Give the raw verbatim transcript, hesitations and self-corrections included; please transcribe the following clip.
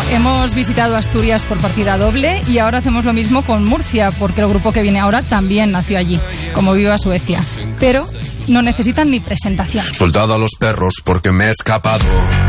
Hemos visitado Asturias por partida doble y ahora hacemos lo mismo con Murcia, porque el grupo que viene ahora también nació allí, como Viva Suecia. Pero no necesitan ni presentación. Soldado a los perros porque me he escapado.